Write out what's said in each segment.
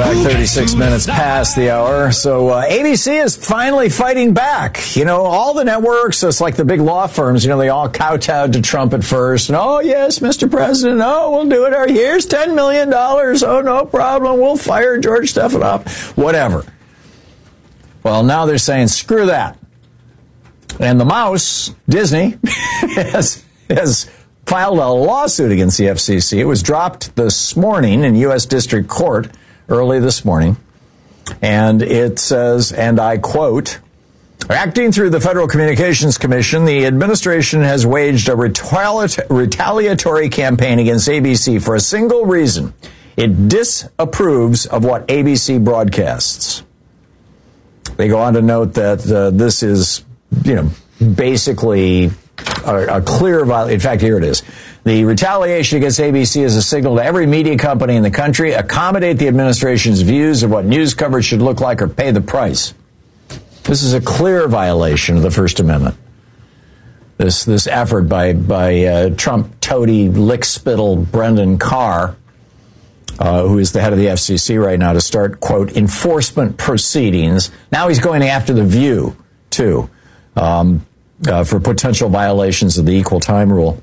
back 36 minutes past the hour. So ABC is finally fighting back. You know, all the networks, it's like the big law firms, you know, they all kowtowed to Trump at first. And, oh, yes, Mr. President, oh, we'll do it. Here's $10 million. Oh, no problem. We'll fire George Stephanopoulos. Whatever. Well, now they're saying, screw that. And the mouse, Disney, has filed a lawsuit against the FCC. It was dropped this morning in U.S. District Court early this morning. And it says, and I quote, acting through the Federal Communications Commission, the administration has waged a retaliatory campaign against ABC for a single reason. It disapproves of what ABC broadcasts. They go on to note that this is, you know, basically a clear violation. In fact, here it is. The retaliation against ABC is a signal to every media company in the country. Accommodate the administration's views of what news coverage should look like or pay the price. This is a clear violation of the First Amendment. This effort by Trump toady lickspittle Brendan Carr, who is the head of the FCC right now, to start, quote, enforcement proceedings. Now he's going after The View, too, for potential violations of the equal time rule.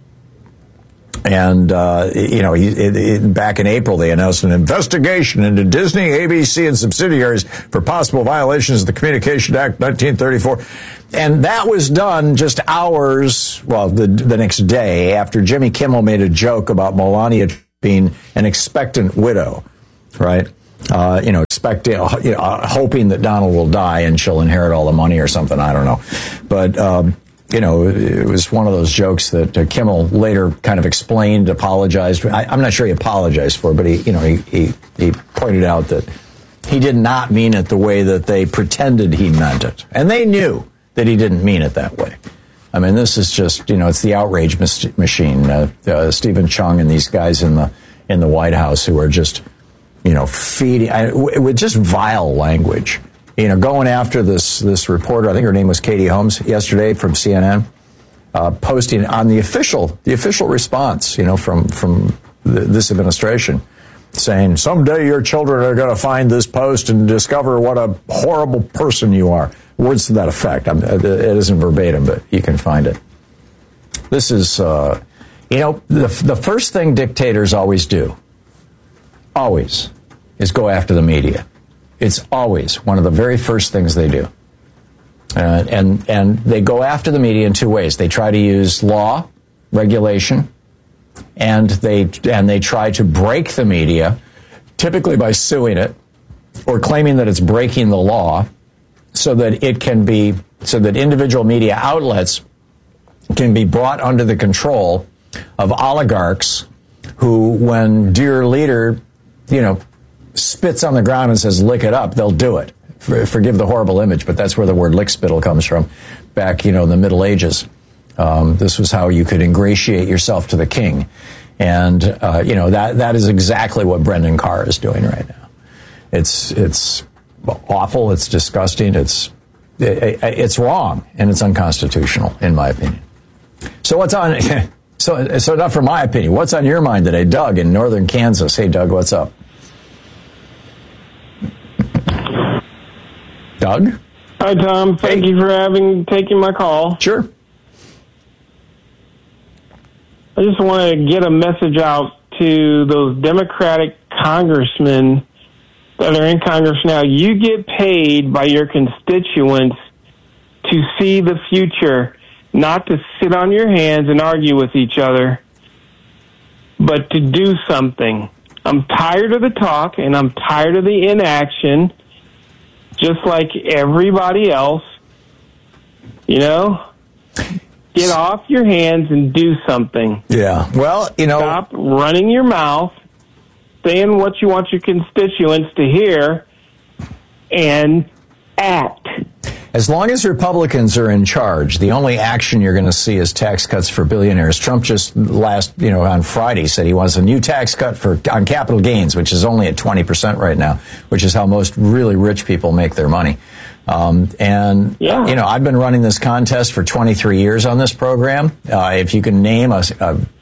And, you know, back in April, they announced an investigation into Disney, ABC, and subsidiaries for possible violations of the Communication Act 1934. And that was done just hours, well, the next day after Jimmy Kimmel made a joke about Melania being an expectant widow, right? You know, hoping that Donald will die and she'll inherit all the money or something. I don't know. But, you know, it was one of those jokes that Kimmel later kind of explained, apologized. I'm not sure he apologized for, but he pointed out that he did not mean it the way that they pretended he meant it. And they knew that he didn't mean it that way. I mean, this is just, you know, it's the outrage machine. Stephen Chung and these guys in the White House who are just, you know, feeding with just vile language. You know, going after this reporter, I think her name was Katie Holmes yesterday from CNN, posting on the official response, you know, from this administration, saying someday your children are going to find this post and discover what a horrible person you are. Words to that effect. It isn't verbatim, but you can find it. This is, you know, the first thing dictators always do, is go after the media. It's always one of the very first things they do. And they go after the media in two ways. They try to use law, regulation, and they try to break the media, typically by suing it or claiming that it's breaking the law, so that individual media outlets can be brought under the control of oligarchs who, when dear leader, you know, spits on the ground and says, lick it up, they'll do it. Forgive the horrible image, but that's where the word lickspittle comes from. Back, you know, in the Middle Ages, this was how you could ingratiate yourself to the king. And, you know, that is exactly what Brendan Carr is doing right now. It's awful, it's disgusting, it's wrong, and it's unconstitutional, in my opinion. So what's on, so not for my opinion, what's on your mind today? Doug in northern Kansas. Hey, Doug, what's up? Doug? Hi, Tom. Thank you for taking my call. Sure. I just want to get a message out to those Democratic congressmen that are in Congress now. You get paid by your constituents to see the future, not to sit on your hands and argue with each other, but to do something. I'm tired of the talk, and I'm tired of the inaction. Just like everybody else, you know, get off your hands and do something. Yeah, well, you know, stop running your mouth, saying what you want your constituents to hear, and act. As long as Republicans are in charge, the only action you're going to see is tax cuts for billionaires. Trump just on Friday said he wants a new tax cut on capital gains, which is only at 20% right now, which is how most really rich people make their money. You know, I've been running this contest for 23 years on this program. If you can name a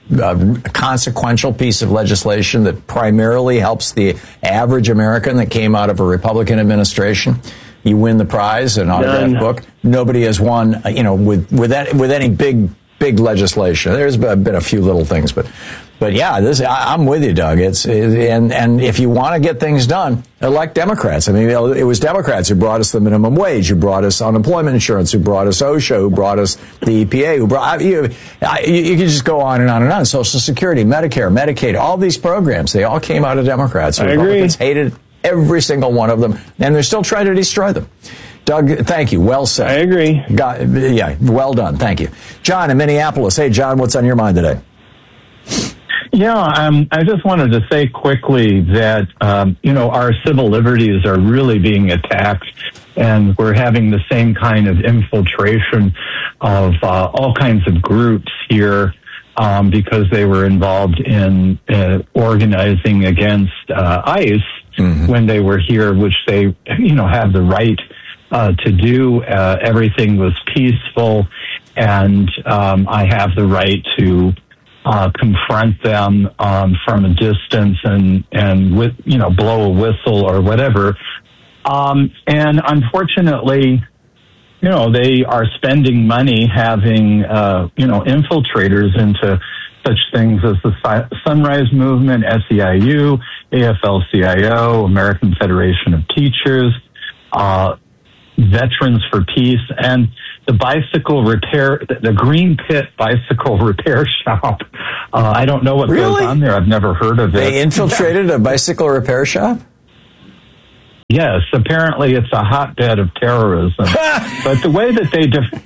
consequential piece of legislation that primarily helps the average American that came out of a Republican administration, you win the prize, an autographed book. Nobody has won, with any big legislation. There's been a few little things, but yeah, I'm with you, Doug. And if you want to get things done, elect Democrats. I mean, it was Democrats who brought us the minimum wage, who brought us unemployment insurance, who brought us OSHA, who brought us the EPA, who brought you can just go on and on and on. Social Security, Medicare, Medicaid, all these programs, they all came out of Democrats. I Republicans agree. hated every single one of them, and they're still trying to destroy them. Doug, thank you. Well said. I agree. Yeah, well done. Thank you. John in Minneapolis. Hey, John, what's on your mind today? Yeah, I just wanted to say quickly that, our civil liberties are really being attacked, and we're having the same kind of infiltration of all kinds of groups here because they were involved in organizing against ICE when they were here, which they, have the right to do. Everything was peaceful, and I have the right to confront them from a distance and with blow a whistle or whatever. And unfortunately, they are spending money having infiltrators into such things as the Sunrise Movement, SEIU, AFL-CIO, American Federation of Teachers, Veterans for Peace, and the the Green Pit Bicycle Repair Shop. I don't know what goes on there. I've never heard of it. They infiltrated a bicycle repair shop? Yes, apparently it's a hotbed of terrorism. But the way that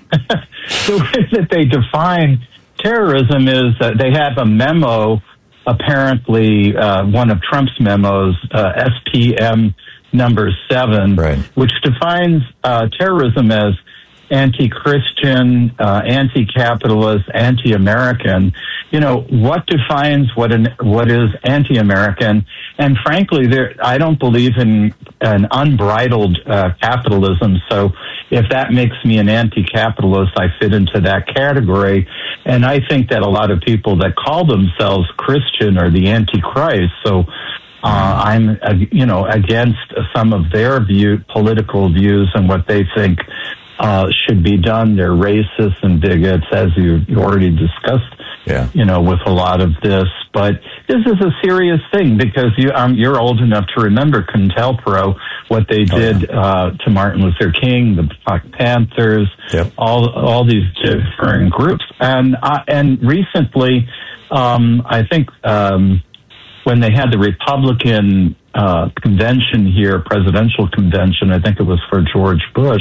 they define terrorism is that they have a memo, apparently one of Trump's memos, SPM number 7, right, which defines terrorism as anti-Christian, anti-capitalist, anti-American. What defines what is anti-American? And frankly, I don't believe in an unbridled capitalism. So if that makes me an anti-capitalist, I fit into that category. And I think that a lot of people that call themselves Christian are the Antichrist. So I'm, against some of their political views and what they think should be done. They're racists and bigots, as you already discussed, with a lot of this. But this is a serious thing because you're old enough to remember CONTELPRO, what they did to Martin Luther King, the Black Panthers, all these different groups. And recently, I think when they had the Republican convention here, presidential convention, I think it was for George Bush,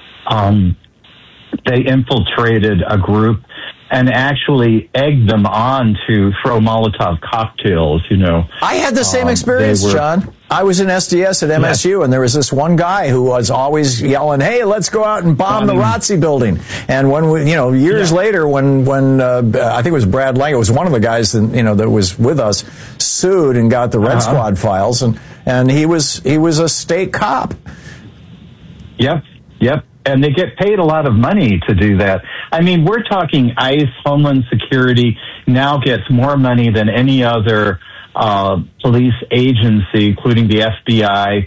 they infiltrated a group and actually egged them on to throw Molotov cocktails, I had the same experience, John. I was in SDS at MSU, and there was this one guy who was always yelling, "Hey, let's go out and bomb the ROTC building." And when we, years later, when I think it was Brad Lang, it was one of the guys that, that was with us, sued and got the Red Squad files, and he was a state cop. Yep. And they get paid a lot of money to do that. I mean, we're talking ICE, Homeland Security, now gets more money than any other police agency, including the FBI.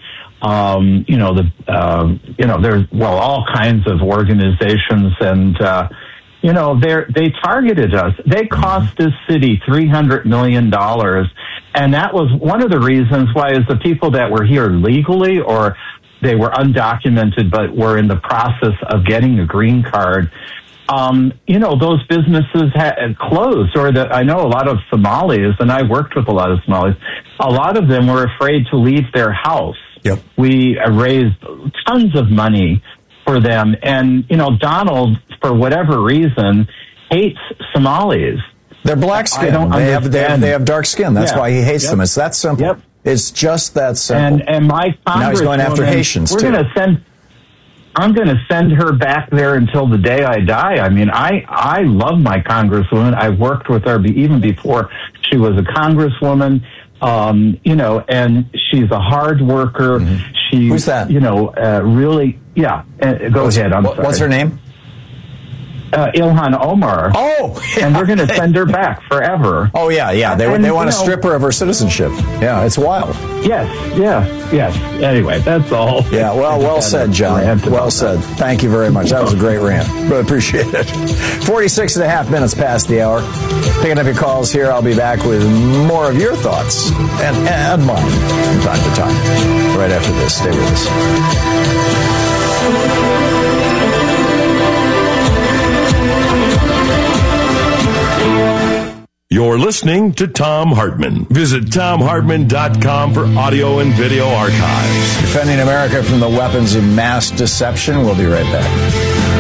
There's all kinds of organizations, and they targeted us. They cost this city $300 million, and that was one of the reasons why is the people that were here legally or they were undocumented but were in the process of getting a green card. Those businesses had closed, or I know a lot of Somalis, and I worked with a lot of Somalis, a lot of them were afraid to leave their house. Yep. We raised tons of money for them. And, Donald, for whatever reason, hates Somalis. They're black skinned. They have dark skin. That's why he hates them. It's that simple. Yep. It's just that simple. And my Congresswoman, now he's going after Haitians, too. I'm going to send her back there until the day I die. I mean, I love my Congresswoman. I worked with her even before she was a Congresswoman. And she's a hard worker. Mm-hmm. She's, who's that? Really, yeah. Go ahead. I'm sorry. What's her name? Ilhan Omar. Oh, yeah. And we're going to send her back forever. Oh, yeah. They want to strip her of her citizenship. Yeah, it's wild. Yes. Anyway, that's all. Yeah, well said, John. Well said. Thank you very much. That was a great rant. Really appreciate it. 46 and a half minutes past the hour. Picking up your calls here. I'll be back with more of your thoughts and mine from time to time. Right after this. Stay with us. You're listening to Thom Hartmann. Visit ThomHartmann.com for audio and video archives. Defending America from the weapons of mass deception. We'll be right back.